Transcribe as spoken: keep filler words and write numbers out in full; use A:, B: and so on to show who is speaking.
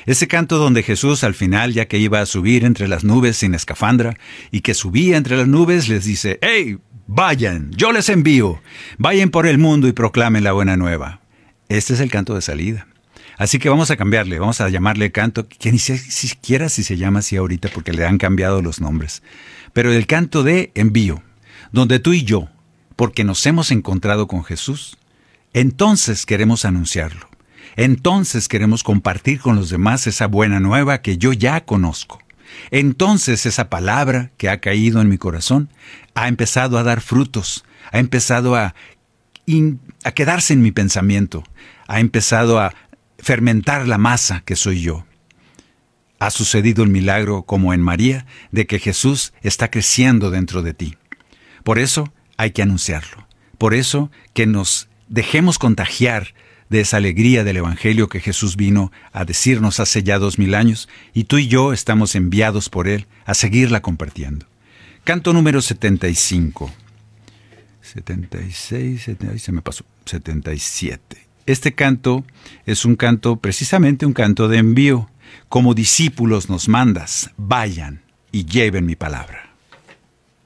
A: Ese canto donde Jesús al final, ya que iba a subir entre las nubes sin escafandra, y que subía entre las nubes, les dice, ¡Hey! Vayan, yo les envío. Vayan por el mundo y proclamen la buena nueva. Este es el canto de salida. Así que vamos a cambiarle, vamos a llamarle canto, que ni sé siquiera si se llama así ahorita porque le han cambiado los nombres. Pero el canto de envío, donde tú y yo, porque nos hemos encontrado con Jesús, entonces queremos anunciarlo. Entonces queremos compartir con los demás esa buena nueva que yo ya conozco. Entonces esa palabra que ha caído en mi corazón ha empezado a dar frutos, ha empezado a, in, a quedarse en mi pensamiento, ha empezado a fermentar la masa que soy yo. Ha sucedido el milagro, como en María, de que Jesús está creciendo dentro de ti. Por eso hay que anunciarlo. Por eso que nos dejemos contagiar de esa alegría del Evangelio que Jesús vino a decirnos hace ya dos mil años, y tú y yo estamos enviados por Él a seguirla compartiendo. Canto número setenta y cinco. setenta y seis, setenta, ahí se me pasó, setenta y siete. Este canto es un canto, precisamente un canto de envío. Como discípulos nos mandas, vayan y lleven mi palabra.